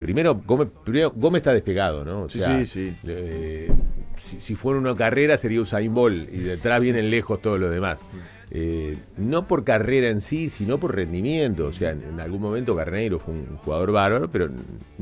primero Gómez está despegado, ¿no? O sea, Sí. si fuera una carrera sería Usain Bolt y detrás vienen lejos todos los demás. No por carrera en sí, sino por rendimiento. O sea, en algún momento Carneiro fue un jugador bárbaro, pero